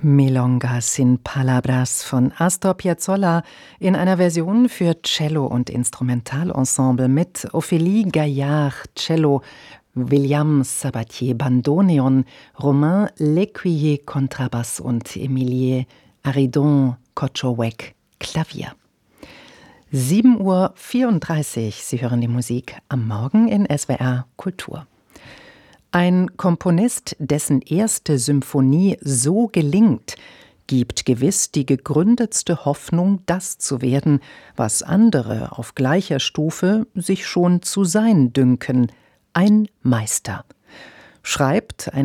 Milongas sin Palabras von Astor Piazzolla in einer Version für Cello und Instrumentalensemble mit Ophélie Gaillard Cello, William Sabatier Bandoneon, Romain Lécuyer Kontrabass und Emilie Aridon Koczorek Klavier. 7:34 Uhr, Sie hören die Musik am Morgen in SWR Kultur. Ein Komponist, dessen erste Symphonie so gelingt, gibt gewiss die gegründetste Hoffnung, das zu werden, was andere auf gleicher Stufe sich schon zu sein dünken, ein Meister. Schreibt ein